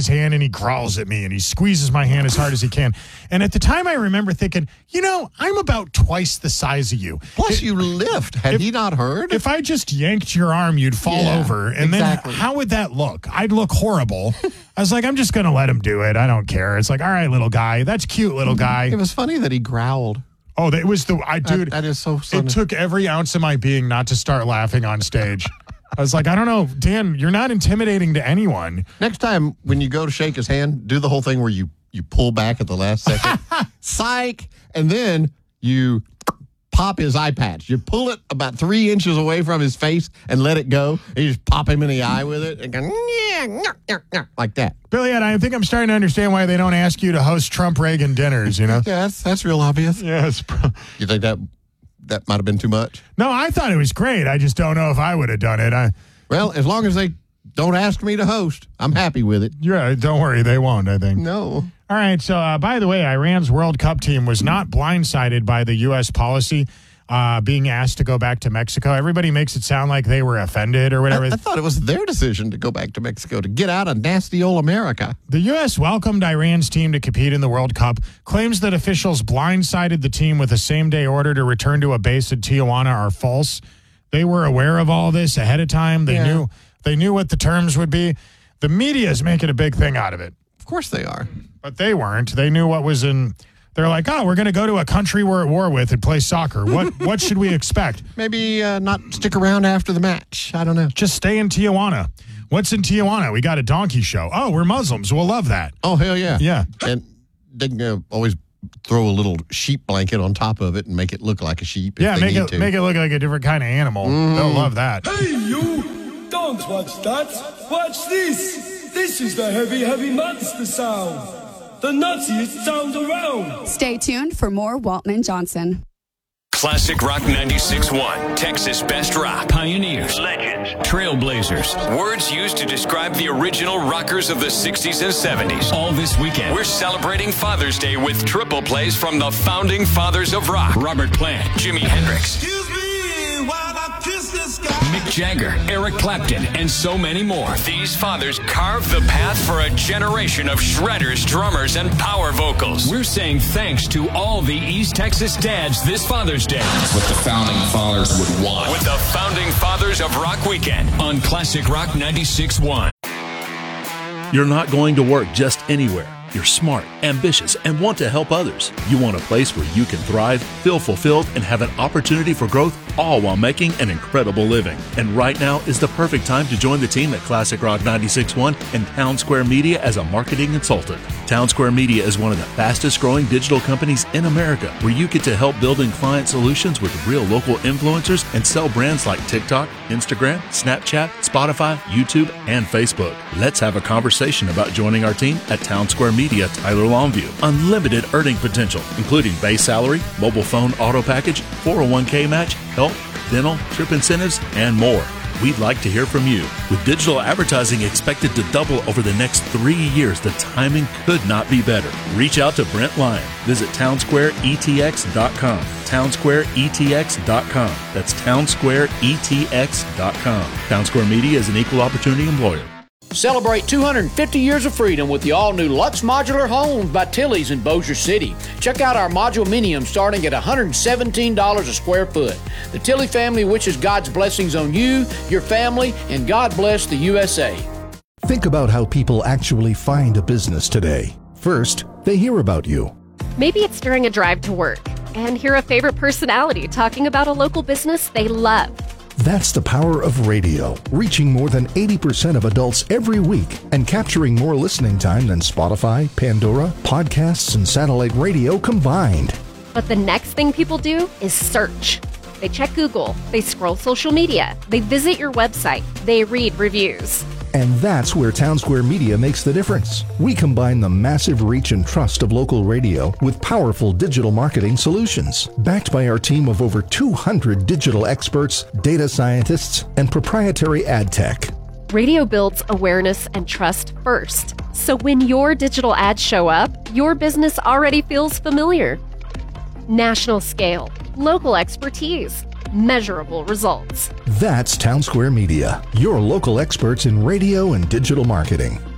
his hand and he growls at me and he squeezes my hand as hard as he can. And at the time, I remember thinking, I'm about twice the size of you. Plus, you lift. Had he not heard? If I just yanked your arm, you'd fall over. And then how would that look? I'd look horrible. I was like, I'm just going to let him do it. I don't care. It's like, all right, little guy. That's cute, little guy. It was funny that he growled. Oh, it was dude. That is so funny. It took every ounce of my being not to start laughing on stage. I was like, I don't know, Dan, you're not intimidating to anyone. Next time when you go to shake his hand, do the whole thing where you pull back at the last second. Psych. And then you pop his eye patch. You pull it about 3 inches away from his face and let it go. And you just pop him in the eye with it and go, like that. Billy, I think I'm starting to understand why they don't ask you to host Trump-Reagan dinners, Yeah, that's real obvious. Yes. You think that might have been too much? No, I thought it was great. I just don't know if I would have done it. Well, as long as they don't ask me to host, I'm happy with it. Yeah, don't worry. They won't, I think. No. All right. So, by the way, Iran's World Cup team was not blindsided by the U.S. policy being asked to go back to Mexico. Everybody makes it sound like they were offended or whatever. I thought it was their decision to go back to Mexico, to get out of nasty old America. The U.S. welcomed Iran's team to compete in the World Cup, claims that officials blindsided the team with a same-day order to return to a base in Tijuana are false. They were aware of all this ahead of time. They knew what the terms would be. The media is making a big thing out of it. Of course they are. But they weren't. They knew what was in... They're like, we're going to go to a country we're at war with and play soccer. What should we expect? Maybe not stick around after the match. I don't know. Just stay in Tijuana. What's in Tijuana? We got a donkey show. Oh, we're Muslims. We'll love that. Oh, hell yeah. Yeah. And they can always throw a little sheep blanket on top of it and make it look like a sheep. Yeah, make it look like a different kind of animal. They'll love that. Hey, you! Don't watch that. Watch this. This is the heavy monster sound. The nuttiest sound around. Stay tuned for more Waltman Johnson. Classic Rock 96.1, Texas Best Rock. Pioneers, legends, trailblazers. Words used to describe the original rockers of the 60s and 70s. All this weekend, we're celebrating Father's Day with triple plays from the founding fathers of rock. Robert Plant, Jimi Hendrix. Excuse me while I kiss this guy. Mick Jagger, Eric Clapton, and so many more. These fathers carved the path for a generation of shredders, drummers, and power vocals. We're saying thanks to all the East Texas dads this Father's Day. That's what the founding fathers would want. With the founding fathers of Rock Weekend on Classic Rock 96.1. You're not going to work just anywhere. You're smart, ambitious, and want to help others. You want a place where you can thrive, feel fulfilled, and have an opportunity for growth, all while making an incredible living. And right now is the perfect time to join the team at Classic Rock 96.1 and Town Square Media as a marketing consultant. Town Square Media is one of the fastest growing digital companies in America, where you get to help building client solutions with real local influencers and sell brands like TikTok, Instagram, Snapchat, Spotify, YouTube, and Facebook. Let's have a conversation about joining our team at Town Square Media, Tyler Longview. Unlimited earning potential, including base salary, mobile phone auto package, 401k match, health, dental, trip incentives, and more. We'd like to hear from you. With digital advertising expected to double over the next 3 years, the timing could not be better. Reach out to Brent Lyon. Visit townsquareetx.com. townsquareetx.com. That's townsquareetx.com. Town Square Media is an equal opportunity employer. Celebrate 250 years of freedom with the all-new Lutz Modular Homes by Tilly's in Bossier City. Check out our Modulminium starting at $117 a square foot. The Tilly family wishes God's blessings on you, your family, and God bless the USA. Think about how people actually find a business today. First, they hear about you. Maybe it's during a drive to work and hear a favorite personality talking about a local business they love. That's the power of radio, reaching more than 80% of adults every week and capturing more listening time than Spotify, Pandora, podcasts, and satellite radio combined. But the next thing people do is search. They check Google, they scroll social media, they visit your website, they read reviews. And that's where Town Square Media makes the difference. We combine the massive reach and trust of local radio with powerful digital marketing solutions, backed by our team of over 200 digital experts, data scientists, and proprietary ad tech. Radio builds awareness and trust first. So when your digital ads show up, your business already feels familiar. National scale, local expertise, measurable results. That's Town Square Media, your local experts in radio and digital marketing.